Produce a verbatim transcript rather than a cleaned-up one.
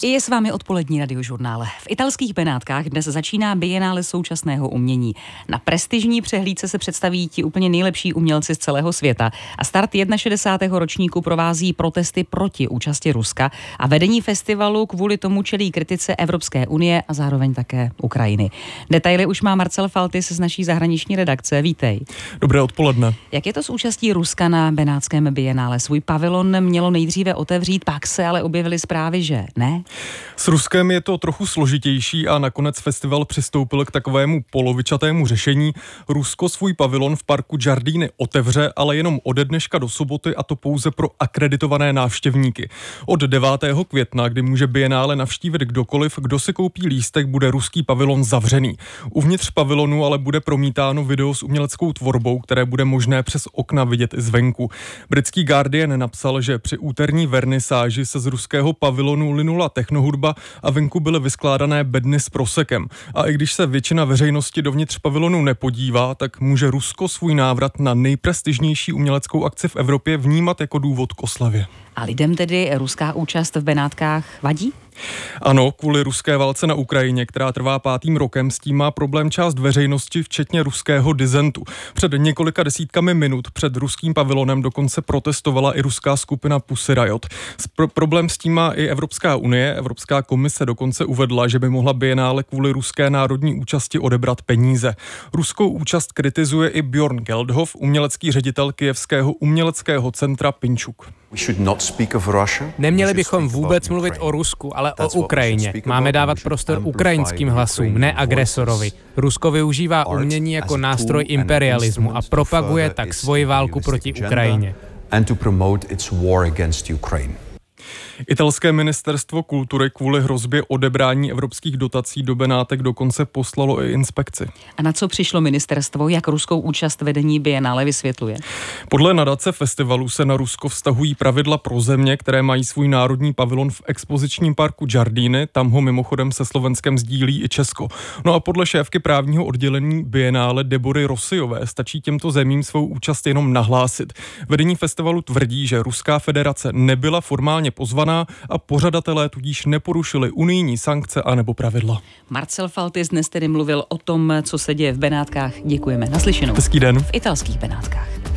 Je s vámi odpolední radiožurnál. V italských Benátkách dnes začíná Biennále současného umění. Na prestižní přehlídce se představí ti úplně nejlepší umělci z celého světa a start šedesátého prvního ročníku provází protesty proti účasti Ruska a vedení festivalu kvůli tomu čelí kritice Evropské unie a zároveň také Ukrajiny. Detaily už má Marcel Faltis z naší zahraniční redakce. Vítej. Dobré odpoledne. Jak je to s účastí Ruska na Benátském Biennále? Svůj pavilon mělo nejdříve otevřít, pak se ale objevily zprávy, že ne? S Ruskem je to trochu složitější a nakonec festival přistoupil k takovému polovičatému řešení. Rusko svůj pavilon v parku Giardini otevře, ale jenom ode dneška do soboty, a to pouze pro akreditované návštěvníky. Od devátého května, kdy může Biennále navštívit kdokoliv, kdo si koupí lístek, bude ruský pavilon zavřený. Uvnitř pavilonu ale bude promítáno video s uměleckou tvorbou, které bude možné přes okna vidět i zvenku. Britský Guardian napsal, že při úterní vernisáži se z ruského pavilonu linula technohudba a venku byly vyskládané bedny s prosekem. A i když se většina veřejnosti dovnitř pavilonu nepodívá, tak může Rusko svůj návrat na nejprestižnější uměleckou akci v Evropě vnímat jako důvod k oslavě. A lidem tedy ruská účast v Benátkách vadí? Ano, kvůli ruské válce na Ukrajině, která trvá pátým rokem, s tím má problém část veřejnosti, včetně ruského disentu. Před několika desítkami minut před ruským pavilonem dokonce protestovala i ruská skupina Pussy Riot. Pro- problém s tím má i Evropská unie. Evropská komise dokonce uvedla, že by mohla Biennále kvůli ruské národní účasti odebrat peníze. Ruskou účast kritizuje i Björn Geldhof, umělecký ředitel kyjevského uměleckého centra Pinčuk. Neměli bychom vůbec mluvit o Rusku, ale o Ukrajině. Máme dávat prostor ukrajinským hlasům, ne agresorovi. Rusko využívá umění jako nástroj imperialismu a propaguje tak svoji válku proti Ukrajině. Italské ministerstvo kultury kvůli hrozbě odebrání evropských dotací do Benátek dokonce poslalo i inspekci. A na co přišlo ministerstvo, jak ruskou účast vedení Biennále vysvětluje? Podle nadace festivalu se na Rusko vztahují pravidla pro země, které mají svůj národní pavilon v expozičním parku Giardini, tam ho mimochodem se Slovenskem sdílí i Česko. No a podle šéfky právního oddělení Biennále Debory Rosiové stačí těmto zemím svou účast jenom nahlásit. Vedení festivalu tvrdí, že Ruská federace nebyla formálně pozvaná a pořadatelé tudíž neporušili unijní sankce anebo pravidla. Marcel Faltis dnes tedy mluvil o tom, co se děje v Benátkách. Děkujeme. Naslyšenou. Hezký den. V italských Benátkách.